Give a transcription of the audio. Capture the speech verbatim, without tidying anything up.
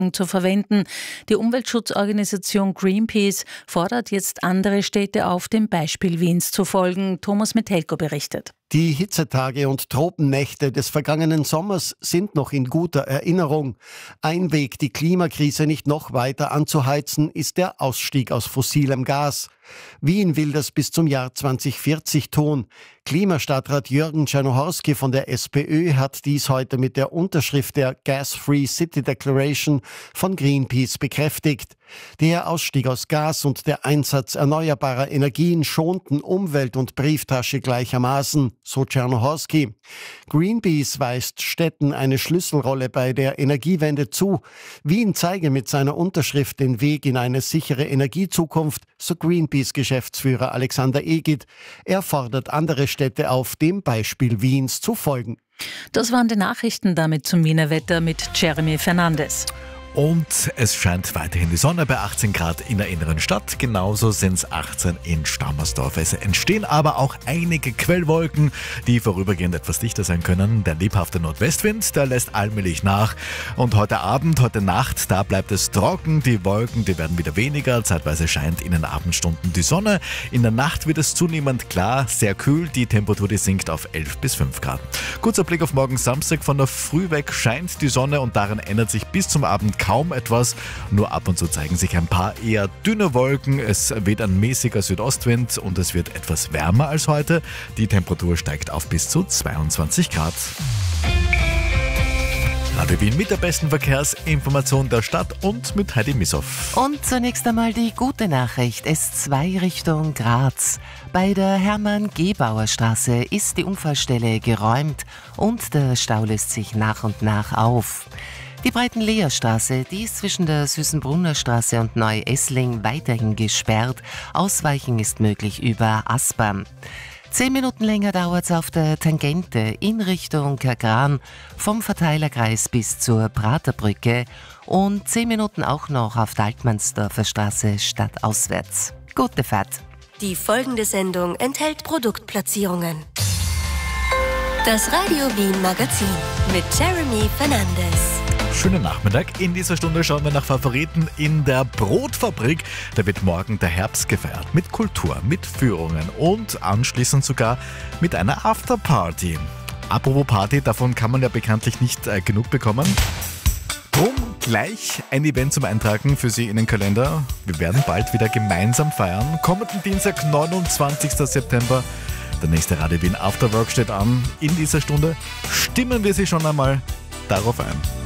Triebwagen zu verwenden. Die Umweltschutzorganisation Greenpeace fordert jetzt andere Städte auf, dem Beispiel Wiens zu folgen. Thomas Metelko berichtet. Die Hitzetage und Tropennächte des vergangenen Sommers sind noch in guter Erinnerung. Ein Weg, die Klimakrise nicht noch weiter anzuheizen, ist der Ausstieg aus fossilem Gas. Wien will das bis zum Jahr zwanzig vierzig tun. Klimastadtrat Jürgen Czernohorski von der SPÖ hat dies heute mit der Unterschrift der Gas-Free City Declaration von Greenpeace bekräftigt. Der Ausstieg aus Gas und der Einsatz erneuerbarer Energien schonten Umwelt und Brieftasche gleichermaßen, so Czernohorski. Greenpeace weist Städten eine Schlüsselrolle bei der Energiewende zu. Wien zeige mit seiner Unterschrift den Weg in eine sichere Energiezukunft, so Greenpeace-Geschäftsführer Alexander Egid. Er fordert andere Städte auf, dem Beispiel Wiens zu folgen. Das waren die Nachrichten, damit zum Wiener Wetter mit Jeremy Fernandes. Und es scheint weiterhin die Sonne bei achtzehn Grad in der inneren Stadt. Genauso sind es achtzehn in Stammersdorf. Es entstehen aber auch einige Quellwolken, die vorübergehend etwas dichter sein können. Der lebhafte Nordwestwind, der lässt allmählich nach. Und heute Abend, heute Nacht, da bleibt es trocken. Die Wolken, die werden wieder weniger. Zeitweise scheint in den Abendstunden die Sonne. In der Nacht wird es zunehmend klar, sehr kühl. Die Temperatur, die sinkt auf elf bis fünf Grad. Kurzer Blick auf morgen Samstag. Von der Früh weg scheint die Sonne und daran ändert sich bis zum Abend kaum etwas, nur ab und zu zeigen sich ein paar eher dünne Wolken. Es weht ein mäßiger Südostwind und es wird etwas wärmer als heute. Die Temperatur steigt auf bis zu zweiundzwanzig Grad. Radio Wien mit der besten Verkehrsinformation der Stadt und mit Heidi Missoff. Und zunächst einmal die gute Nachricht. S zwei Richtung Graz. Bei der Hermann-Gebauer-Straße ist die Unfallstelle geräumt und der Stau löst sich nach und nach auf. Die Breitenleerstraße, die ist zwischen der Süßenbrunner Straße und Neu-Essling weiterhin gesperrt. Ausweichen ist möglich über Aspern. Zehn Minuten länger dauert es auf der Tangente in Richtung Kagran vom Verteilerkreis bis zur Praterbrücke und zehn Minuten auch noch auf der Altmannsdorfer Straße stadtauswärts. Gute Fahrt! Die folgende Sendung enthält Produktplatzierungen. Das Radio Wien Magazin mit Jeremy Fernandes. Schönen Nachmittag. In dieser Stunde schauen wir nach Favoriten in der Brotfabrik. Da wird morgen der Herbst gefeiert. Mit Kultur, mit Führungen und anschließend sogar mit einer Afterparty. Apropos Party, davon kann man ja bekanntlich nicht äh, genug bekommen. Drum gleich ein Event zum Eintragen für Sie in den Kalender. Wir werden bald wieder gemeinsam feiern. Kommenden Dienstag, neunundzwanzigsten September. Der nächste Radio Wien Afterwork steht an. In dieser Stunde stimmen wir Sie schon einmal darauf ein.